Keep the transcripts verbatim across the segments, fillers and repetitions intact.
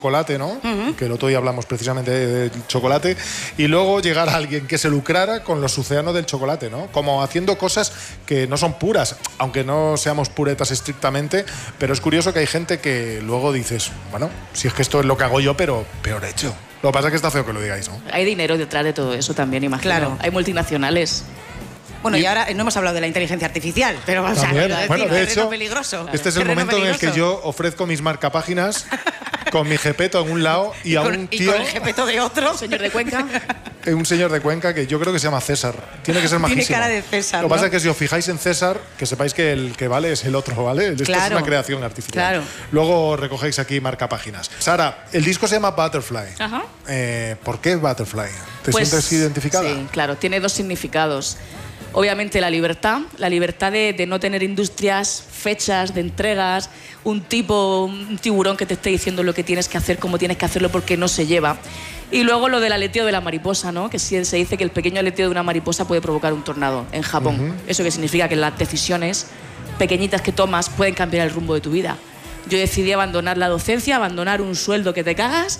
chocolate, ¿no? Uh-huh. Que el otro día hablamos precisamente del chocolate, y luego llegar a alguien que se lucrara con los océanos del chocolate, ¿no? Como haciendo cosas que no son puras, aunque no seamos puretas estrictamente, pero es curioso que hay gente que luego dices, bueno, si es que esto es lo que hago yo, pero peor hecho. Lo que pasa es que está feo que lo digáis, ¿no? Hay dinero detrás de todo eso también, imagino. Claro. Hay multinacionales. Bueno, y, y ahora no hemos hablado de la inteligencia artificial, pero vamos también, a decir, bueno, de hecho, peligroso. Este es el momento en el que yo ofrezco mis marcapáginas con mi jepeto en un lado y, y a con, un tío... Y con el jepeto de otro. Señor de Cuenca. Un señor de Cuenca que yo creo que se llama César. Tiene que ser majísimo. Tiene cara de César, Lo que ¿no? pasa es que si os fijáis en César, que sepáis que el que vale es el otro, ¿vale? Esto claro, es una creación artificial. Claro. Luego recogéis aquí marcapáginas. Sara, el disco se llama Butterfly. Ajá. Eh, ¿Por qué Butterfly? ¿Te pues, sientes identificada? Sí, claro. Tiene dos significados. Obviamente la libertad, la libertad de, de no tener industrias, fechas de entregas, un tipo, un tiburón que te esté diciendo lo que tienes que hacer, cómo tienes que hacerlo, porque no se lleva. Y luego lo del aleteo de la mariposa, ¿no? Que sí, se dice que el pequeño aleteo de una mariposa puede provocar un tornado en Japón. Uh-huh. Eso que significa que las decisiones pequeñitas que tomas pueden cambiar el rumbo de tu vida. Yo decidí abandonar la docencia, abandonar un sueldo que te cagas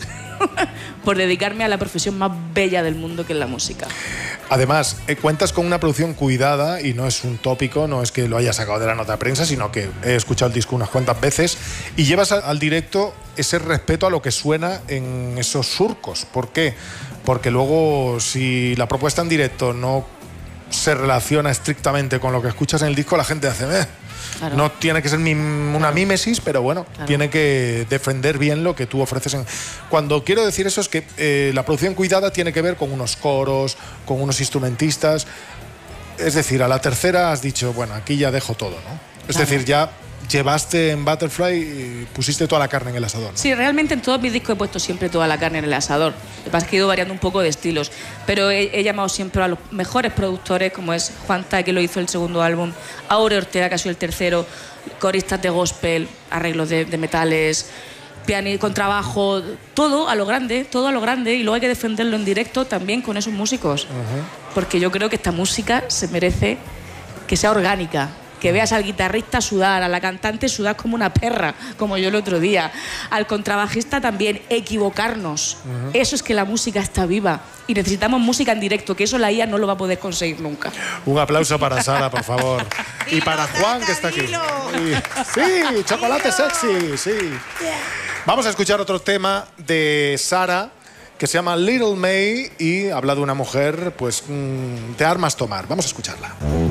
por dedicarme a la profesión más bella del mundo, que es la música. Además, eh, cuentas con una producción cuidada y no es un tópico, no es que lo haya sacado de la nota de prensa, sino que he escuchado el disco unas cuantas veces y llevas a, al directo ese respeto a lo que suena en esos surcos. ¿Por qué? Porque luego, si la propuesta en directo no se relaciona estrictamente con lo que escuchas en el disco, la gente hace... Eh, Claro. No tiene que ser una claro. mímesis, pero bueno, claro. tiene que defender bien lo que tú ofreces. En... Cuando quiero decir eso es que eh, la producción cuidada tiene que ver con unos coros, con unos instrumentistas. Es decir, a la tercera has dicho, bueno, aquí ya dejo todo, ¿no? Es claro. decir, ya llevaste en Butterfly y pusiste toda la carne en el asador, ¿no? Sí, realmente en todos mis discos he puesto siempre toda la carne en el asador. Lo que pasa es que he ido variando un poco de estilos, pero he, he llamado siempre a los mejores productores, como es Juan Ta, que lo hizo el segundo álbum, Aure Ortega, que ha sido el tercero, coristas de gospel, arreglos de, de metales, piano, contrabajo, todo a lo grande, todo a lo grande, y luego hay que defenderlo en directo también con esos músicos, uh-huh. porque yo creo que esta música se merece que sea orgánica. Que veas al guitarrista sudar, a la cantante sudar como una perra, como yo el otro día. Al contrabajista también, equivocarnos. Uh-huh. Eso es que la música está viva. Y necesitamos música en directo, que eso la I A no lo va a poder conseguir nunca. Un aplauso para Sara, por favor. Y para Juan, que está aquí. Sí, chocolate sexy, sí. Vamos a escuchar otro tema de Sara, que se llama Little May, y habla de una mujer, pues, de armas tomar. Vamos a escucharla.